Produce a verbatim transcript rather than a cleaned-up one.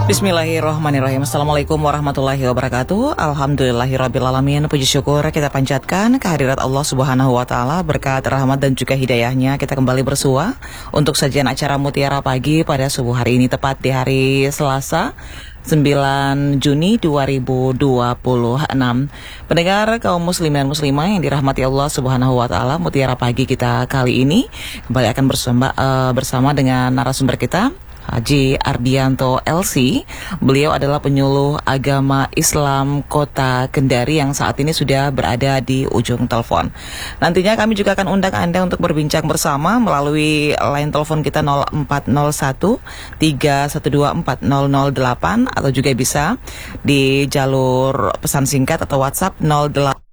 Bismillahirrahmanirrahim. Assalamualaikum warahmatullahi wabarakatuh. Alhamdulillahirrabbilalamin. Puji syukur kita panjatkan kehadirat Allah subhanahu wa ta'ala, berkat rahmat dan juga hidayahnya kita kembali bersua untuk sajian acara Mutiara Pagi pada subuh hari ini, tepat di hari Selasa sembilan Juni dua ribu dua puluh enam. Pendengar kaum muslimin dan muslimah yang dirahmati Allah subhanahu wa ta'ala, Mutiara Pagi kita kali ini kembali akan bersama, uh, bersama dengan narasumber kita, Haji Ardianto L C. Beliau adalah penyuluh agama Islam Kota Kendari yang saat ini sudah berada di ujung telepon. Nantinya kami juga akan undang Anda untuk berbincang bersama melalui line telepon kita nol empat nol satu tiga satu dua empat nol nol delapan, atau juga bisa di jalur pesan singkat atau WhatsApp nol delapan